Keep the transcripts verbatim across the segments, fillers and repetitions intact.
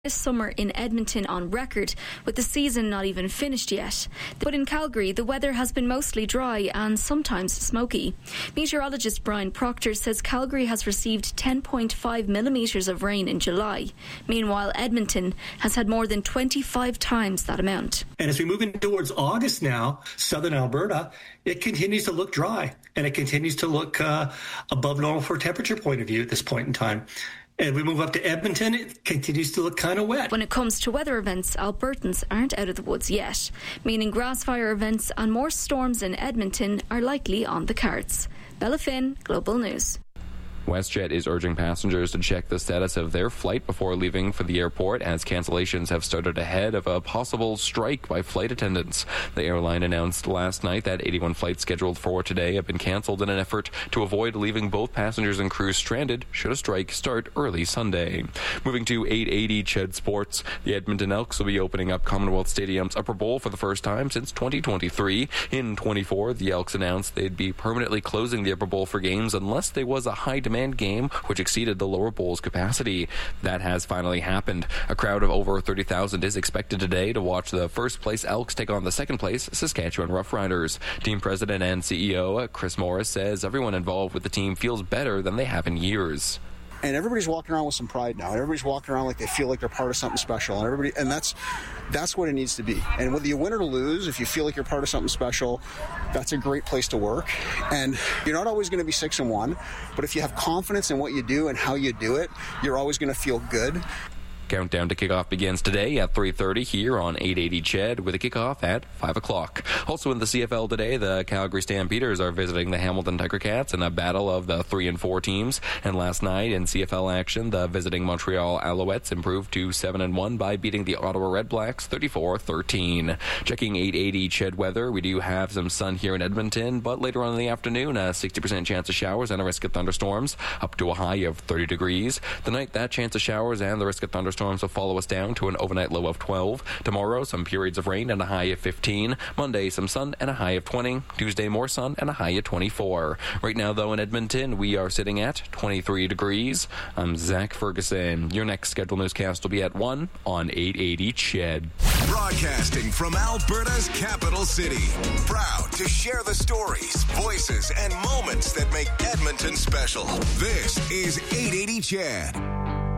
This summer in Edmonton on record, with the season not even finished yet. But in Calgary, the weather has been mostly dry and sometimes smoky. Meteorologist Brian Proctor says Calgary has received ten point five millimetres of rain in July. Meanwhile, Edmonton has had more than twenty-five times that amount. And as we move in towards August now, southern Alberta, it continues to look dry, and it continues to look uh, above normal for a temperature point of view at this point in time. And we move up to Edmonton, it continues to look kind of wet. When it comes to weather events, Albertans aren't out of the woods yet, meaning grass fire events and more storms in Edmonton are likely on the cards. Bella Finn, Global News. WestJet is urging passengers to check the status of their flight before leaving for the airport, as cancellations have started ahead of a possible strike by flight attendants. The airline announced last night that eighty-one flights scheduled for today have been canceled in an effort to avoid leaving both passengers and crews stranded should a strike start early Sunday. Moving to eight eighty C H E D Sports, the Edmonton Elks will be opening up Commonwealth Stadium's Upper Bowl for the first time since twenty twenty-three. In twenty-four, the Elks announced they'd be permanently closing the Upper Bowl for games unless there was a high demand game which exceeded the lower bowl's capacity. That has finally happened. A crowd of over thirty thousand is expected today to watch the first place Elks take on the second place Saskatchewan Roughriders. Team president and C E O Chris Morris says everyone involved with the team feels better than they have in years. And everybody's walking around with some pride now. Everybody's walking around like they feel like they're part of something special. And everybody, and that's that's what it needs to be. And whether you win or lose, if you feel like you're part of something special, that's a great place to work. And you're not always going to be six and one, but if you have confidence in what you do and how you do it, you're always going to feel good. Countdown to kickoff begins today at three thirty here on eight eighty C H E D with a kickoff at five o'clock. Also in the C F L today, the Calgary Stampeders are visiting the Hamilton Tiger Cats in a battle of the three and four teams. And last night in C F L action, the visiting Montreal Alouettes improved to seven and one by beating the Ottawa Red Blacks thirty-four thirteen. Checking eight eighty C H E D weather, we do have some sun here in Edmonton, but later on in the afternoon, a sixty percent chance of showers and a risk of thunderstorms, up to a high of thirty degrees. Tonight, that chance of showers and the risk of thunderstorms Storms will follow us down to an overnight low of twelve. Tomorrow, some periods of rain and a high of fifteen. Monday, some sun and a high of twenty. Tuesday, more sun and a high of twenty-four. Right now, though, in Edmonton, we are sitting at twenty-three degrees. I'm Zach Ferguson. Your next scheduled newscast will be at one on eight eighty C H E D. Broadcasting from Alberta's capital city. Proud to share the stories, voices, and moments that make Edmonton special. This is eight eighty C H E D.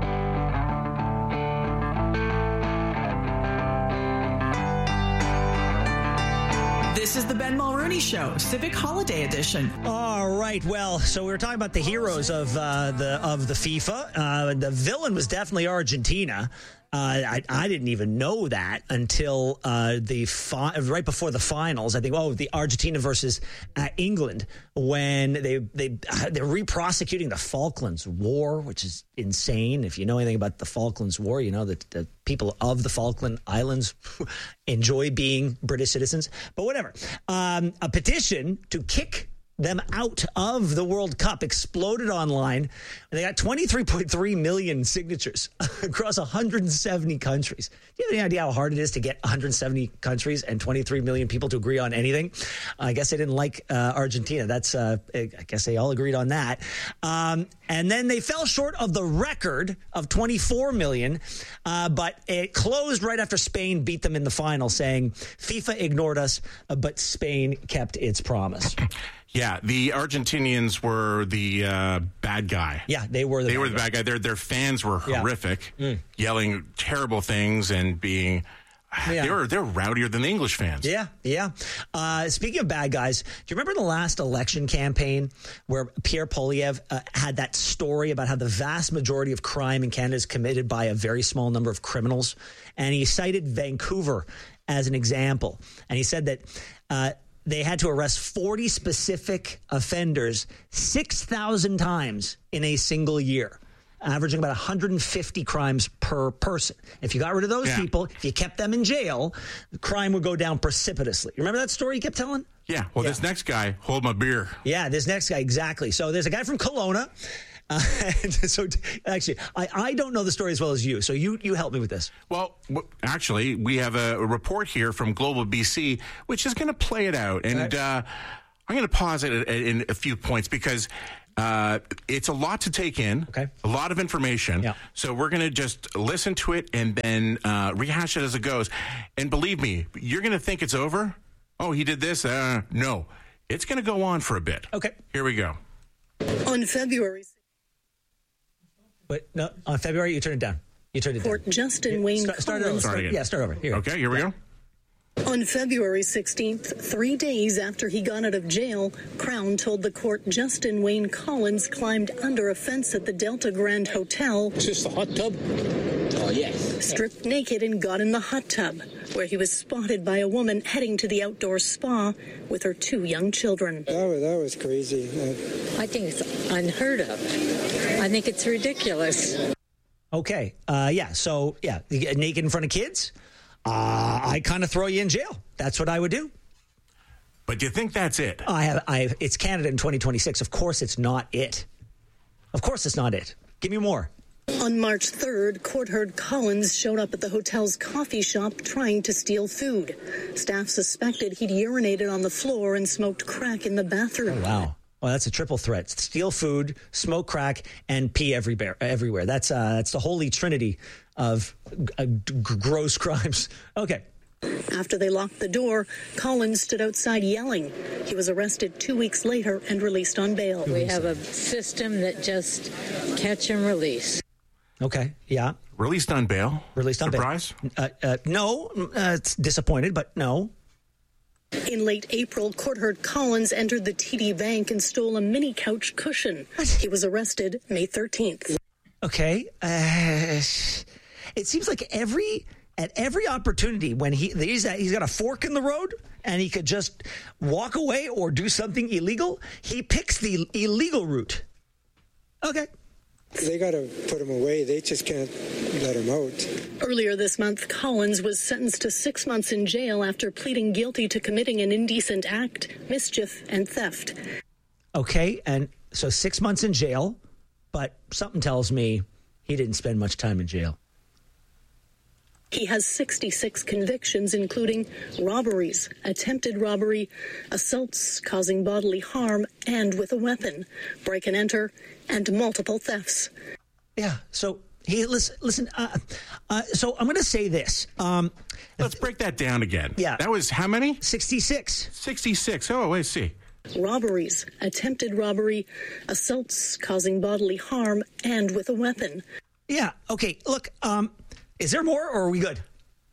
This is the Ben Mulrooney Show, Civic Holiday Edition. All right. Well, so we were talking about the heroes of uh, the of the FIFA. Uh, the villain was definitely Argentina. Uh, I, I didn't even know that until uh, the fi- right before the finals. I think, oh, the Argentina versus uh, England, when they they they're re-prosecuting the Falklands War, which is insane. If you know anything about the Falklands War, you know that the people of the Falkland Islands enjoy being British citizens. But whatever, um, a petition to kick them out of the World Cup exploded online, and they got twenty-three point three million signatures across one hundred seventy countries. Do you have any idea how hard it is to get one hundred seventy countries and twenty-three million people to agree on anything? I guess they didn't like uh, Argentina. That's uh, I guess they all agreed on that. Um, and then they fell short of the record of twenty-four million, uh, but it closed right after Spain beat them in the final, saying FIFA ignored us, uh, but Spain kept its promise. Yeah, the Argentinians were the uh, bad guy. Yeah, they were the they bad were the guy. bad guy. Their their fans were Yeah. horrific, Mm. yelling terrible things and being. Yeah. They were they're rowdier than the English fans. Yeah, yeah. Uh, speaking of bad guys, do you remember the last election campaign where Pierre Poilievre uh, had that story about how the vast majority of crime in Canada is committed by a very small number of criminals? And he cited Vancouver as an example. And he said that uh, they had to arrest forty specific offenders six thousand times in a single year, averaging about one hundred fifty crimes per person. If you got rid of those Yeah. people, if you kept them in jail, the crime would go down precipitously. Remember that story you kept telling? Yeah. Well, Yeah. this next guy, hold my beer. Yeah, this next guy, exactly. So there's a guy from Kelowna. Uh, and so t- actually, I, I don't know the story as well as you. So you, you help me with this. Well, w- actually, we have a, a report here from Global B C, which is going to play it out. And Okay. uh, I'm going to pause it in a few points because Uh, it's a lot to take in, okay. a lot of information. Yeah. So we're going to just listen to it and then uh, rehash it as it goes. And believe me, you're going to think it's over. Oh, he did this. Uh, no, it's going to go on for a bit. Okay. Here we go. On February. But no, on February, you turn it down. You turn it Court down. Justin yeah, Wayne start, start it over. Start again. Yeah, start over. Here. Okay, here we yeah. go. On February sixteenth, three days after he got out of jail, Crown told the court Justin Wayne Collins climbed under a fence at the Delta Grand Hotel. Is this the hot tub? Oh, yes. Stripped naked and got in the hot tub, where he was spotted by a woman heading to the outdoor spa with her two young children. That was, that was crazy. I think it's unheard of. I think it's ridiculous. Okay. Uh, yeah. So, yeah, you get naked in front of kids. Uh, I kind of throw you in jail. That's what I would do. But do you think that's it? I have. I have. It's Canada in twenty twenty-six. Of course, it's not it. Of course, it's not it. Give me more. On March third, court heard Collins showed up at the hotel's coffee shop trying to steal food. Staff suspected he'd urinated on the floor and smoked crack in the bathroom. Oh, wow. Well, that's a triple threat: steal food, smoke crack, and pee everywhere. Everywhere. That's uh, that's the holy trinity of uh, g- gross crimes. Okay. After they locked the door, Collins stood outside yelling. He was arrested two weeks later and released on bail. We have a system that just catch and release. Okay. Yeah. Released on bail. Released on Surprise? bail. Uh, uh, no. Uh, it's disappointed, but no. In late April, court heard Collins entered the T D Bank and stole a mini couch cushion. He was arrested May thirteenth. Okay. Uh, it seems like every at every opportunity when he he's, he's got a fork in the road and he could just walk away or do something illegal, he picks the illegal route. Okay. They got to put him away. They just can't let him out. Earlier this month, Collins was sentenced to six months in jail after pleading guilty to committing an indecent act, mischief, and theft. Okay, and so six months in jail, but something tells me he didn't spend much time in jail. He has sixty-six convictions, including robberies, attempted robbery, assaults causing bodily harm and with a weapon, break and enter, and multiple thefts. Yeah, so he listen. listen uh, uh, so I'm going to say this. Um, Let's break that down again. Yeah. That was how many? sixty-six. sixty-six. Oh, wait, see. Robberies, attempted robbery, assaults causing bodily harm, and with a weapon. Yeah, okay, look, um... is there more, or are we good?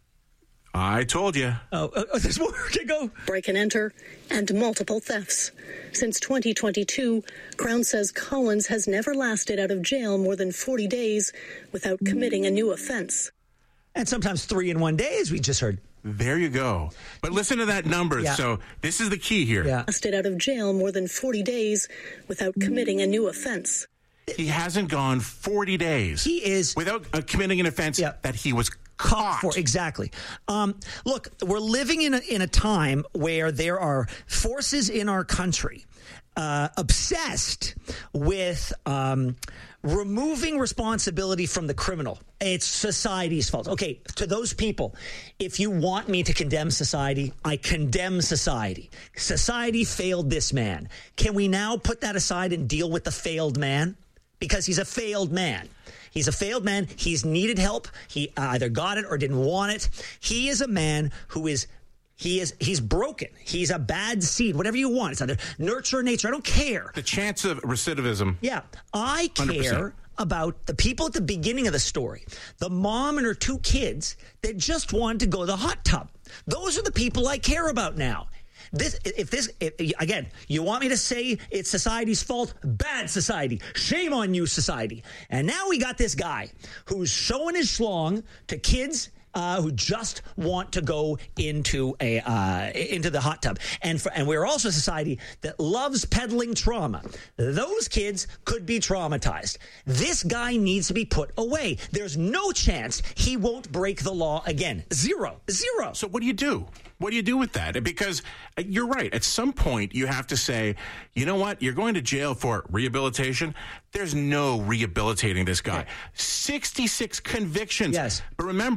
I told you. Oh, oh there's more. Okay, go. Break and enter, and multiple thefts. Since twenty twenty-two, Crown says Collins has never lasted out of jail more than forty days without committing a new offense. And sometimes three in one day, as we just heard. There you go. But listen to that number. Yeah. So this is the key here. Yeah. Lasted out of jail more than forty days without committing a new offense. He hasn't gone forty days. He is without uh, committing an offense yeah. that he was caught for. Exactly. Um, look, we're living in a, in a time where there are forces in our country uh, obsessed with um, removing responsibility from the criminal. It's society's fault. Okay, to those people, if you want me to condemn society, I condemn society. Society failed this man. Can we now put that aside and deal with the failed man? Because he's a failed man. He's a failed man. He's needed help. He either got it or didn't want it. He is a man who is, he is, he's broken. He's a bad seed, whatever you want. It's either nurture or nature. I don't care. The chance of recidivism. Yeah. I care one hundred percent about the people at the beginning of the story. The mom and her two kids that just wanted to go to the hot tub. Those are the people I care about now. This, if this, if, again, you want me to say it's society's fault? Bad society. Shame on you, society. And now we got this guy who's showing his schlong to kids uh, who just want to go into a uh, into the hot tub. And for, and we're also a society that loves peddling trauma. Those kids could be traumatized. This guy needs to be put away. There's no chance he won't break the law again. Zero. Zero. So what do you do? What do you do with that? Because you're right. At some point, you have to say, you know what? You're going to jail for rehabilitation. There's no rehabilitating this guy. Okay. sixty-six convictions. Yes. But remember,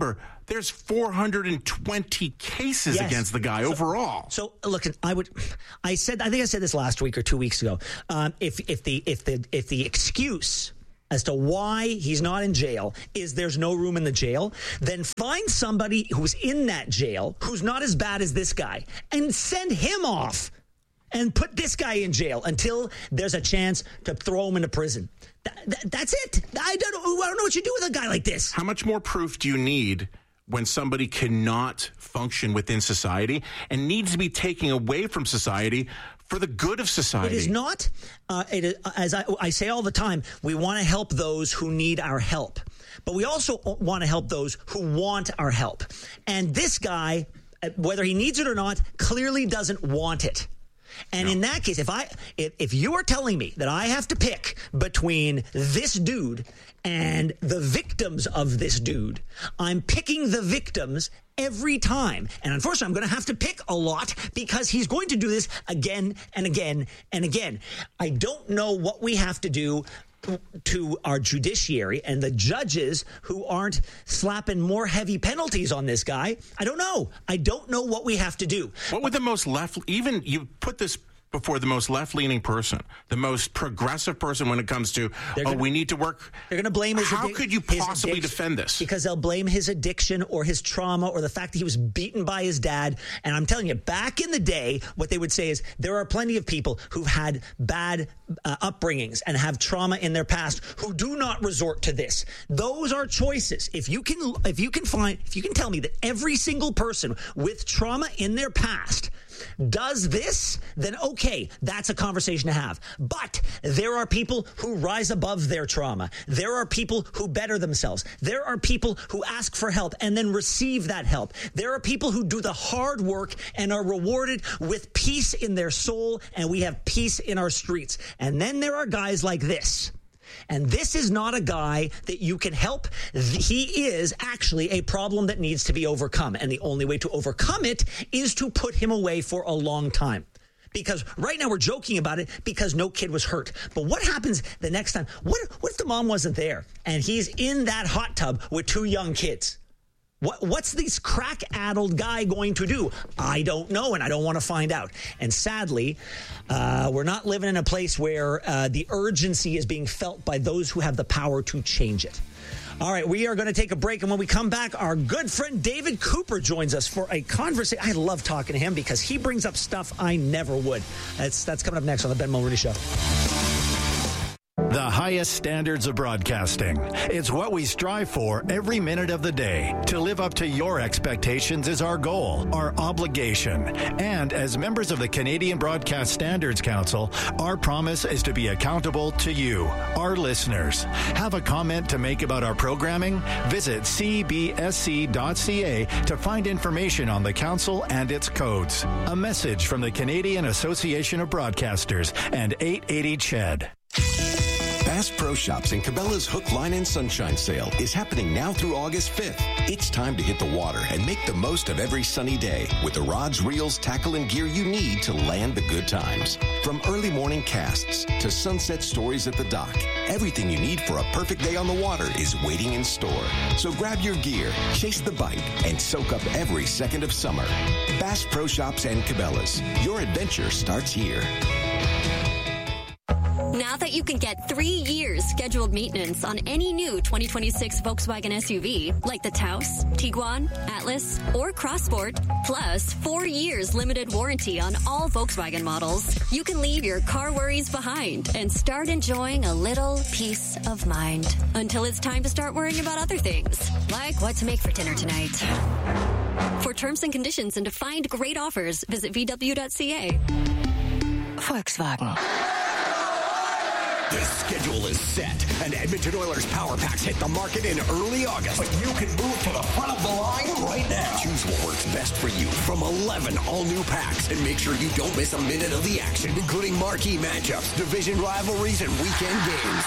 There's four hundred twenty cases Yes. against the guy So- overall. So look, I would, I said, I think I said this last week or two weeks ago. Um, if if the if the if the excuse as to why he's not in jail is there's no room in the jail, then find somebody who's in that jail who's not as bad as this guy and send him off and put this guy in jail until there's a chance to throw him into prison. Th- th- that's it. I don't, I don't know what you do with a guy like this. How much more proof do you need when somebody cannot function within society and needs to be taken away from society for the good of society? It is not, uh, it is, as I, I say all the time, we want to help those who need our help. But we also want to help those who want our help. And this guy, whether he needs it or not, clearly doesn't want it. And no. in that case, if I if, if you are telling me that I have to pick between this dude and the victims of this dude, I'm picking the victims every time. And unfortunately, I'm going to have to pick a lot because he's going to do this again and again and again. I don't know what we have to do to our judiciary and the judges who aren't slapping more heavy penalties on this guy. I don't know. I don't know what we have to do. What would the most left, even you put this before the most left-leaning person, the most progressive person when it comes to, they're oh, gonna, we need to work. They're going to blame his How addic- could you possibly defend this? Because they'll blame his addiction or his trauma or the fact that he was beaten by his dad. And I'm telling you, back in the day, what they would say is there are plenty of people who've had bad uh, upbringings and have trauma in their past who do not resort to this. Those are choices. If you can, if you can find, if you can tell me that every single person with trauma in their past does this, then okay, that's a conversation to have. But there are people who rise above their trauma. There are people who better themselves. There are people who ask for help and then receive that help. There are people who do the hard work and are rewarded with peace in their soul, and we have peace in our streets. And then there are guys like this. And this is not a guy that you can help. He is actually a problem that needs to be overcome. And the only way to overcome it is to put him away for a long time. Because right now we're joking about it because no kid was hurt. But what happens the next time? What, what if the mom wasn't there and he's in that hot tub with two young kids? What, what's this crack-addled guy going to do? I don't know, and I don't want to find out. And sadly, uh, we're not living in a place where uh, the urgency is being felt by those who have the power to change it. All right, we are going to take a break, and when we come back, our good friend David Cooper joins us for a conversation. I love talking to him because he brings up stuff I never would. That's, that's coming up next on the Ben Mulroney Show. The highest standards of broadcasting. It's what we strive for every minute of the day. To live up to your expectations is our goal, our obligation. And as members of the Canadian Broadcast Standards Council, our promise is to be accountable to you, our listeners. Have a comment to make about our programming? Visit c b s c dot c a to find information on the council and its codes. A message from the Canadian Association of Broadcasters and eight eighty C H E D. Bass Pro Shops and Cabela's Hook, Line, and Sunshine Sale is happening now through August fifth. It's time to hit the water and make the most of every sunny day with the rods, reels, tackle, and gear you need to land the good times. From early morning casts to sunset stories at the dock, everything you need for a perfect day on the water is waiting in store. So grab your gear, chase the bite, and soak up every second of summer. Bass Pro Shops and Cabela's. Your adventure starts here. Now that you can get three years scheduled maintenance on any new twenty twenty-six Volkswagen S U V, like the Taos, Tiguan, Atlas, or Crossport, plus four years limited warranty on all Volkswagen models, you can leave your car worries behind and start enjoying a little peace of mind until it's time to start worrying about other things, like what to make for dinner tonight. For terms and conditions and to find great offers, visit v w dot c a. Volkswagen. The schedule is set, and Edmonton Oilers Power Packs hit the market in early August. But you can move to the front of the line right now. Choose what works best for you from eleven all-new packs, and make sure you don't miss a minute of the action, including marquee matchups, division rivalries, and weekend games.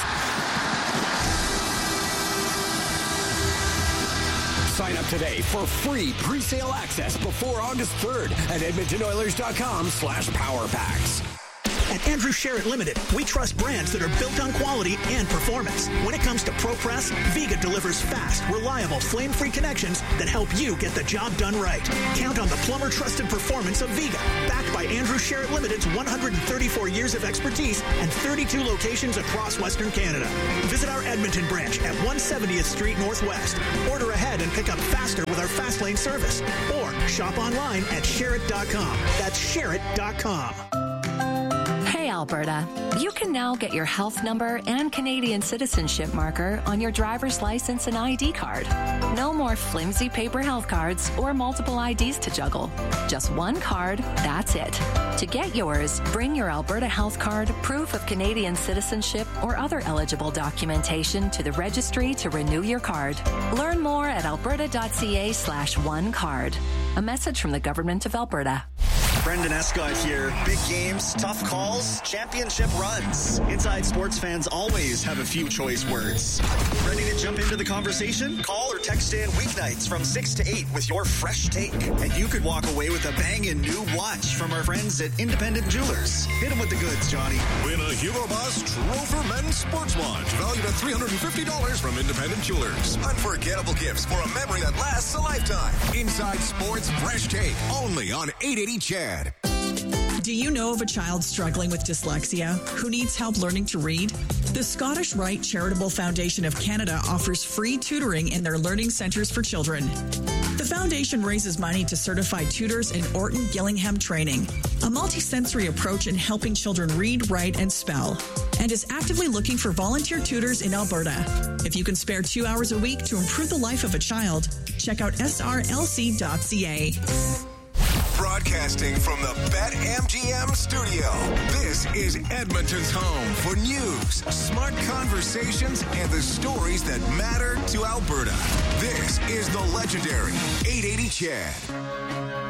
Sign up today for free pre-sale access before August third at edmonton oilers dot com slash power packs. At Andrew Sherritt Limited, we trust brands that are built on quality and performance. When it comes to ProPress, Viga delivers fast, reliable, flame-free connections that help you get the job done right. Count on the plumber-trusted performance of Viga, backed by Andrew Sherritt Limited's one hundred thirty-four years of expertise and thirty-two locations across Western Canada. Visit our Edmonton branch at one seventieth Street Northwest. Order ahead and pick up faster with our Fast Lane service. Or shop online at Sherritt dot com. That's Sherritt dot com. Hey, Alberta. You can now get your health number and Canadian citizenship marker on your driver's license and I D card. No more flimsy paper health cards or multiple I Ds to juggle. Just one card, that's it. To get yours, bring your Alberta health card, proof of Canadian citizenship, or other eligible documentation to the registry to renew your card. Learn more at alberta.ca slash one card. A message from the Government of Alberta. Brendan Escott here. Big games, tough calls, championship runs. Inside Sports fans always have a few choice words. Ready to jump into the conversation? Call or text in weeknights from six to eight with your fresh take. And you could walk away with a banging new watch from our friends at Independent Jewelers. Hit them with the goods, Johnny. Win a Hugo Boss Trover Men's Sports Watch valued at three hundred fifty dollars from Independent Jewelers. Unforgettable gifts for a memory that lasts a lifetime. Inside Sports Fresh Take, only on eight eighty C H E D. Do you know of a child struggling with dyslexia who needs help learning to read? The Scottish Rite Charitable Foundation of Canada offers free tutoring in their learning centres for children. The foundation raises money to certify tutors in Orton Gillingham training, a multisensory approach in helping children read, write, and spell, and is actively looking for volunteer tutors in Alberta. If you can spare two hours a week to improve the life of a child, check out S R L C dot C A. Broadcasting from the BetMGM studio, this is Edmonton's home for news, smart conversations, and the stories that matter to Alberta. This is the legendary eight eighty C H E D.